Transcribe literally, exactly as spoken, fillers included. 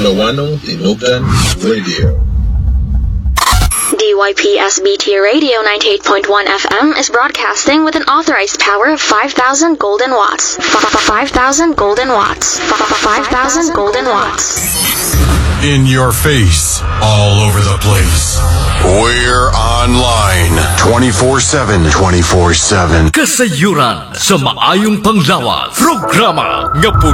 Ilocano Tinugan Radio. D Y P S B T Radio ninety-eight point one F M is broadcasting with an authorized power of five thousand golden watts. five thousand golden watts. five thousand golden watts. In your face, all over the place. We're online twenty-four seven. twenty-four seven. Kasayuran sa maayong panglawas. Programa nga